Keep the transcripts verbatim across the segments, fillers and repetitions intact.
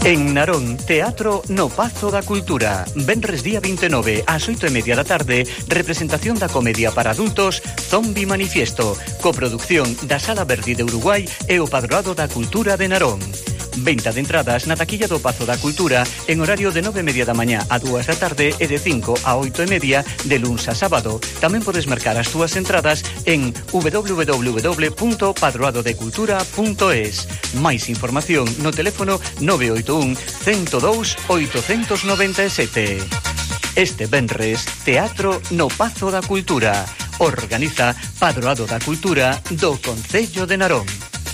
En Narón, Teatro no Pazo da Cultura. Venres día veintinueve, ás oito e media da tarde, representación da comedia para adultos Zombie Manifiesto, coproducción da Sala Verdi de Uruguai e o Padroado da Cultura de Narón. Venta de entradas na taquilla do Pazo da Cultura en horario de nove e media da mañá a dúas da tarde e de cinco a oito e media de luns a sábado. Tamén podes mercar as túas entradas en doble u doble u doble u punto padroado de cultura punto es. Máis información no teléfono nove oito un, cento dous, oitocentos noventa e sete. Este venres, Teatro no Pazo da Cultura. Organiza Padroado da Cultura do Concello de Narón.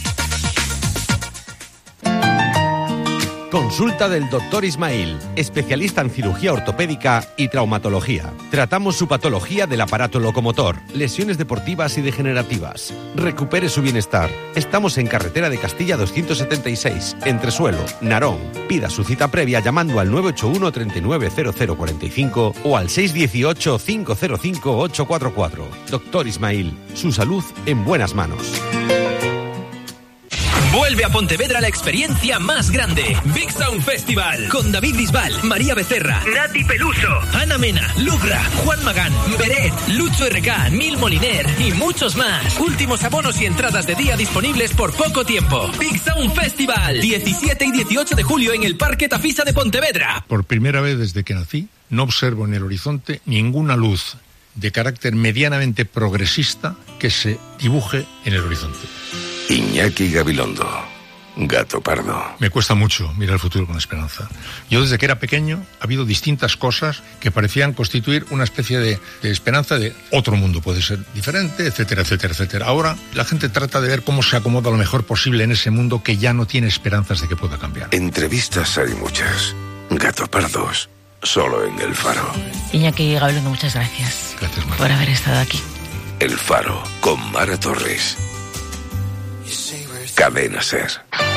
Consulta del doctor Ismail, especialista en cirugía ortopédica y traumatología. Tratamos su patología del aparato locomotor, lesiones deportivas y degenerativas. Recupere su bienestar. Estamos en carretera de Castilla doscientos setenta y seis, Entresuelo, Narón. Pida su cita previa llamando al nueve ocho uno, treinta y nueve, cero cero cuarenta y cinco o al seis uno ocho, cinco cero cinco, ocho cuatro cuatro. Doctor Ismail, su salud en buenas manos. Vuelve a Pontevedra la experiencia más grande. Big Sound Festival. Con David Bisbal, María Becerra, Nati Peluso, Ana Mena, Lugra, Juan Magán, Beret, Lucho R K, Nil Moliner y muchos más. Últimos abonos y entradas de día disponibles por poco tiempo. Big Sound Festival. diecisiete y dieciocho de julio en el Parque Tafisa de Pontevedra. Por primera vez desde que nací, no observo en el horizonte ninguna luz de carácter medianamente progresista que se dibuje en el horizonte. Iñaki Gabilondo, Gato Pardo. Me cuesta mucho mirar el futuro con esperanza. Yo desde que era pequeño ha habido distintas cosas que parecían constituir una especie de, de esperanza de otro mundo puede ser diferente, etcétera, etcétera, etcétera. Ahora la gente trata de ver cómo se acomoda lo mejor posible en ese mundo que ya no tiene esperanzas de que pueda cambiar. Entrevistas hay muchas. Gato Pardos, solo en El Faro. Iñaki Gabilondo, muchas gracias. Gracias, Mara, por haber estado aquí. El Faro, con Mara Torres. Cadena Ser.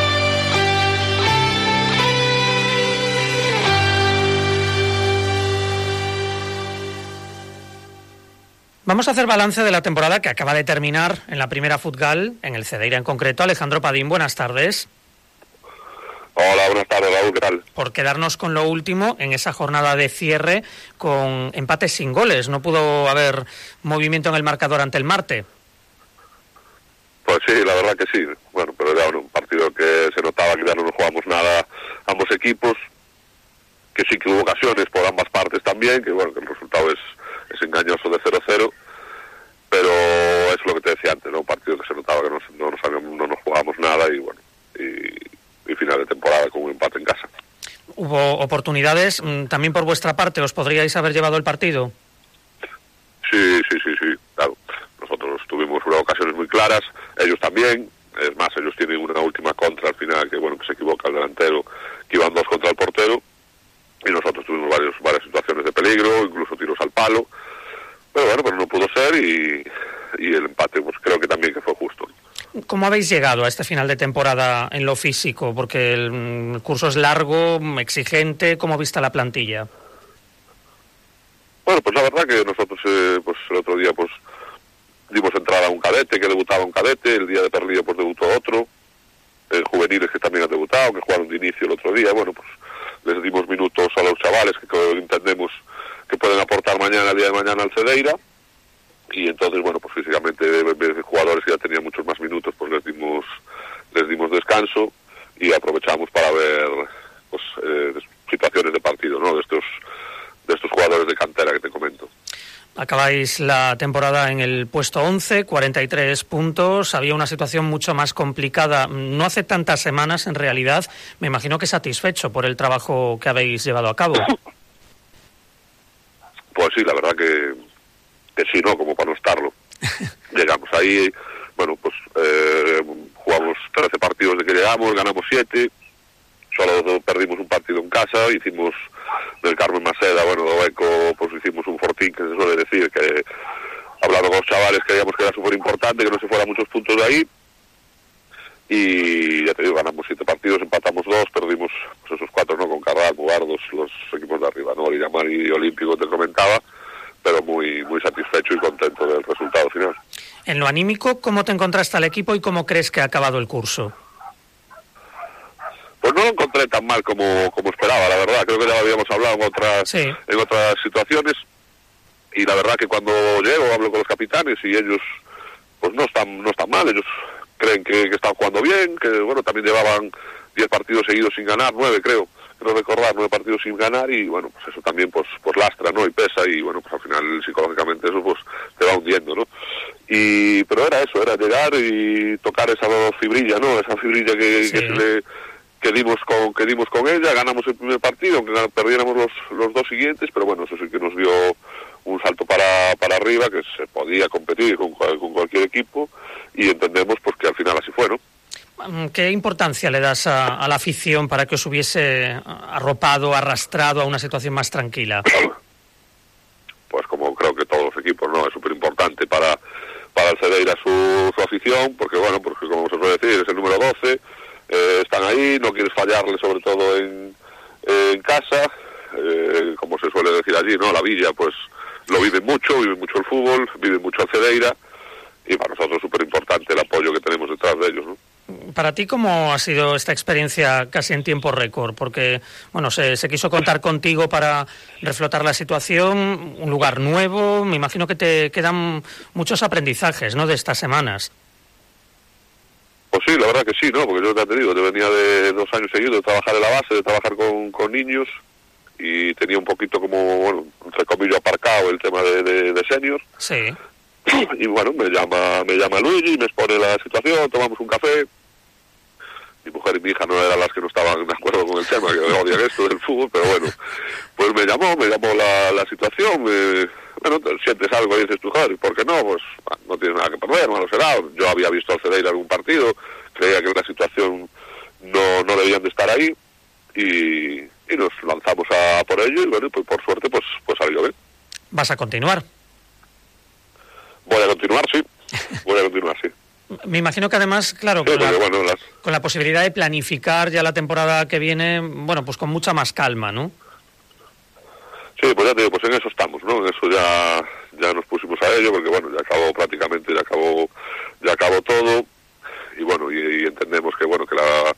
Vamos a hacer balance de la temporada que acaba de terminar en la primera Futgal, en el Cedeira en concreto. Alejandro Padín, buenas tardes. Hola, buenas tardes, Raúl, ¿qué tal? Por quedarnos con lo último en esa jornada de cierre con empates sin goles. No pudo haber movimiento en el marcador ante el Marte. Pues sí, la verdad que sí. Bueno, pero era un partido que se notaba que ya no nos jugamos nada ambos equipos, que sí que hubo ocasiones por ambas partes también, que bueno, que el resultado es, es engañoso de cero cero, pero es lo que te decía antes, ¿no? Un partido que se notaba que no, no, nos, habíamos, no nos jugábamos nada y bueno, y, y final de temporada con un empate en casa. ¿Hubo oportunidades también por vuestra parte? ¿Os podríais haber llevado el partido? Sí, sí, sí, sí, claro. Nosotros tuvimos unas ocasiones muy claras, ellos también, es más, ellos tienen una última contra al final, que bueno, que se equivoca el delantero, que iban dos contra el portero, y nosotros tuvimos varios, varias situaciones de peligro, incluso tiros al palo, pero bueno, pero no pudo ser, y, y el empate pues creo que también que fue justo. ¿Cómo habéis llegado a este final de temporada en lo físico? Porque el, el curso es largo, exigente, ¿cómo vista la plantilla? Bueno, pues la verdad que nosotros eh, pues el otro día pues dimos entrada a un cadete que debutaba un cadete, el día de Perlía pues debutó otro, eh, juveniles que también han debutado, que jugaron de inicio el otro día, bueno, pues les dimos minutos a los chavales que, que entendemos que pueden aportar mañana, el día de mañana al Cedeira, y entonces bueno, pues físicamente de, de jugadores que ya tenían muchos más minutos, pues les dimos les dimos descanso y aprovechamos para ver pues eh, situaciones de partido, ¿no? De estos de estos jugadores de cantera que te comento. Acabáis la temporada en el puesto once, cuarenta y tres puntos. Había una situación mucho más complicada no hace tantas semanas, en realidad. Me imagino que satisfecho por el trabajo que habéis llevado a cabo. Pues sí, la verdad que, que sí, ¿no? Como para no estarlo. Llegamos ahí, bueno, pues eh, jugamos trece partidos de que llegamos, ganamos siete, solo perdimos un partido en casa, hicimos del Carmen Maceda, bueno, de Oeco, pues hicimos un fortín, que se suele decir, que hablando con los chavales creíamos que era súper importante, que no se fueran muchos puntos de ahí, y ya te digo, ganamos siete partidos, empatamos dos, perdimos pues esos cuatro, ¿no? Con Carral, Mugardos, los equipos de arriba, ¿no? Llamar y Olímpico te comentaba, pero muy muy satisfecho y contento del resultado final. En lo anímico, ¿cómo te encontraste al equipo y cómo crees que ha acabado el curso? Pues no, lo encontré tan mal como, como esperaba, la verdad. Creo que ya lo habíamos hablado en otras, sí. en otras situaciones. Y la verdad que cuando llego, hablo con los capitanes y ellos, pues no están, no están mal. Ellos creen que, que están jugando bien, que bueno, también llevaban diez partidos seguidos sin ganar, nueve creo. Creo recordar, nueve partidos sin ganar y bueno, pues eso también pues, pues lastra, ¿no? Y pesa y bueno, pues al final psicológicamente eso pues te va hundiendo, ¿no? Y, pero era eso, era llegar y tocar esa fibrilla, ¿no? Esa fibrilla que, sí. que, se le, que, dimos con, que dimos con ella, ganamos el primer partido, aunque perdiéramos los, los dos siguientes, pero bueno, eso sí que nos dio un salto para, para arriba, que se podía competir con, con cualquier equipo y entendemos pues que al final así fue, ¿no? ¿Qué importancia le das a, a la afición para que os hubiese arropado, arrastrado a una situación más tranquila? Pues como creo que todos los equipos, ¿no? Es súper importante para, para el Cedeira su, su afición, porque bueno, porque como se suele decir, es el número doce, eh, están ahí, no quieres fallarle sobre todo en, en casa, eh, como se suele decir allí, ¿no? La villa, pues lo viven mucho, viven mucho el fútbol, viven mucho el Cedeira, y para nosotros es súper importante el apoyo que tenemos detrás de ellos, ¿no? Para ti, ¿cómo ha sido esta experiencia casi en tiempo récord? Porque, bueno, se, se quiso contar contigo para reflotar la situación, un lugar nuevo, me imagino que te quedan muchos aprendizajes, ¿no?, de estas semanas. Pues sí, la verdad que sí, ¿no? Porque yo te he dicho, yo venía de dos años seguidos de trabajar en la base, de trabajar con, con niños, y tenía un poquito como, bueno, entre comillas, aparcado el tema de, de, de senior. Sí. Y bueno, me llama me llama Luigi, me expone la situación, tomamos un café. Mi mujer y mi hija no eran las que no estaban de acuerdo con el tema, que odian esto del fútbol, pero bueno, pues me llamó, me llamó la, la situación, me, bueno, sientes algo y dices tú, joder, ¿por qué no? Pues no tienes nada que perder, malo será. Yo había visto al Cedeira algún partido, creía que la situación no, no debían de estar ahí, y, y nos lanzamos a por ello, y bueno, pues por suerte pues, pues salió bien. ¿Vas a continuar? Voy a continuar, sí. Voy a continuar, sí. Me imagino que además, claro, sí, con, la, bueno, las... con la posibilidad de planificar ya la temporada que viene, bueno, pues con mucha más calma, ¿no? Sí, pues ya te digo, pues en eso estamos, ¿no? En eso ya ya nos pusimos a ello, porque bueno, ya acabó prácticamente, ya acabó ya acabó todo, y bueno, y, y entendemos que bueno, que la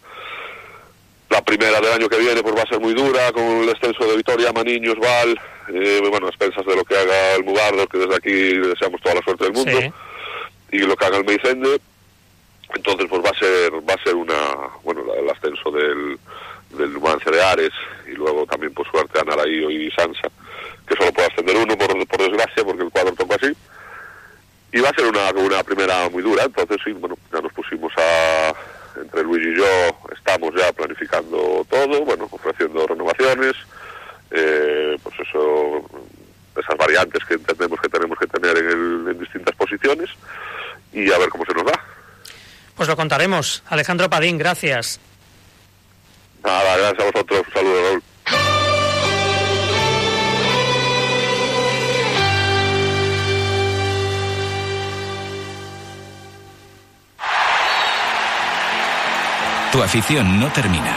la primera del año que viene pues va a ser muy dura, con el descenso de Vitoria, Maniños, Val, eh, bueno, a expensas de lo que haga el Mugardo, que desde aquí deseamos toda la suerte del mundo, sí. Y lo que haga el Meicende, entonces pues va a ser va a ser una, bueno, el ascenso del, del Numancia de Ares, y luego también por suerte a Naraío y Sansa, que solo puede ascender uno por, por desgracia, porque el cuadro tocó así, y va a ser una, una primera muy dura. Entonces sí, bueno, ya nos pusimos a, entre Luis y yo, estamos ya planificando todo, bueno, ofreciendo renovaciones, eh, pues eso, esas variantes que entendemos que tenemos que tener en, el, en distintas posiciones, y a ver cómo se nos da. Pues lo contaremos. Alejandro Padín, gracias. Nada, gracias a vosotros. Un saludo, Raúl. Tu afición no termina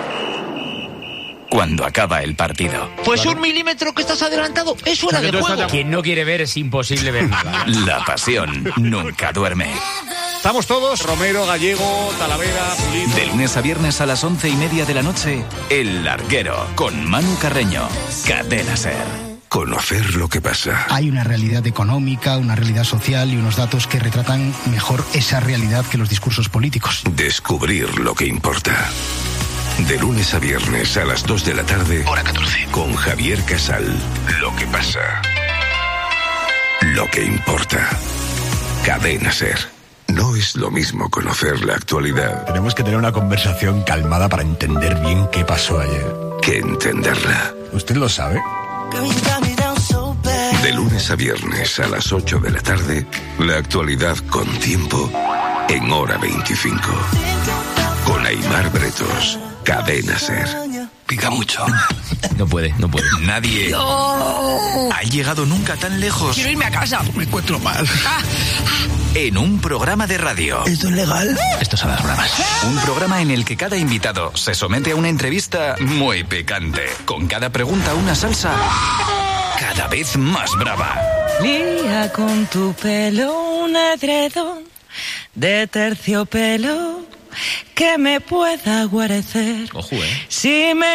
cuando acaba el partido. Pues claro. Un milímetro que estás adelantado es fuera de juego. Quien no quiere ver es imposible ver nada. La pasión nunca duerme. Estamos todos, Romero, Gallego, Talavera, Pulido. De lunes a viernes a las once y media de la noche, El Larguero, con Manu Carreño. Cadena Ser. Conocer lo que pasa. Hay una realidad económica, una realidad social y unos datos que retratan mejor esa realidad que los discursos políticos. Descubrir lo que importa. De lunes a viernes a las dos de la tarde, hora catorce, con Javier Casal. Lo que pasa. Lo que importa. Cadena Ser. No es lo mismo conocer la actualidad. Tenemos que tener una conversación calmada para entender bien qué pasó ayer. Que entenderla. ¿Usted lo sabe? De lunes a viernes a las ocho de la tarde, la actualidad con tiempo en hora veinticinco. Con Aimar Bretos. Cadena Ser. Pica mucho. No puede, no puede. Nadie no. ha llegado nunca tan lejos. Quiero irme a casa. Me encuentro mal. Ah. En un programa de radio. ¿Esto es legal? Esto sabe a bromas. Un programa en el que cada invitado se somete a una entrevista muy picante. Con cada pregunta una salsa cada vez más brava. Lía con tu pelo un edredón de terciopelo que me pueda guarecer. Ojo, ¿eh? Si me